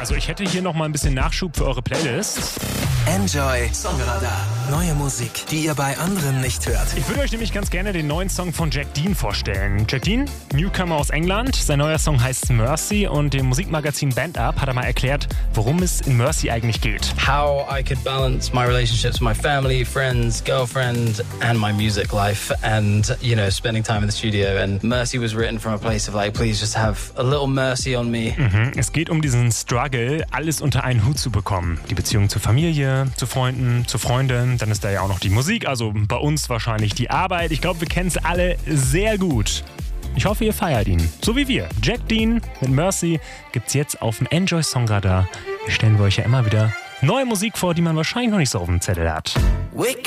Also ich hätte hier noch mal ein bisschen Nachschub für eure Playlist. Enjoy Songradar. Neue Musik, die ihr bei anderen nicht hört. Ich würde euch nämlich ganz gerne den neuen Song von Jack Dean vorstellen. Jack Dean, Newcomer aus England. Sein neuer Song heißt Mercy und dem Musikmagazin Band Up hat er mal erklärt, worum es in Mercy eigentlich geht. How I could balance my relationships with my family, friends, girlfriend and my music life and, you know, spending time in the studio. And Mercy was written from a place of like, please just have a little mercy on me. Es geht um diesen Struggle, alles unter einen Hut zu bekommen. Die Beziehung zur Familie, zu Freunden, zu Freundinnen. Dann ist da ja auch noch die Musik, also bei uns wahrscheinlich die Arbeit. Ich glaube, wir kennen es alle sehr gut. Ich hoffe, ihr feiert ihn. So wie wir. Jack Dean mit Mercy gibt's jetzt auf dem Enjoy Songradar. Hier stellen wir euch ja immer wieder neue Musik vor, die man wahrscheinlich noch nicht so auf dem Zettel hat.